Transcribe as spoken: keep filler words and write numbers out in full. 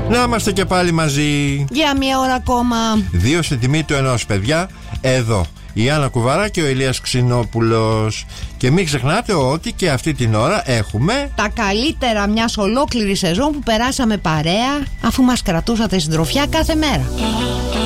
Να είμαστε και πάλι μαζί για μία ώρα ακόμα. Δύο στη τιμή του ενός, παιδιά. Εδώ η Άννα Κουβαρά και ο Ηλίας Ξινόπουλος. Και μην ξεχνάτε ότι και αυτή την ώρα έχουμε τα καλύτερα μιας ολόκληρης σεζόν που περάσαμε παρέα, αφού μας κρατούσατε συντροφιά κάθε μέρα.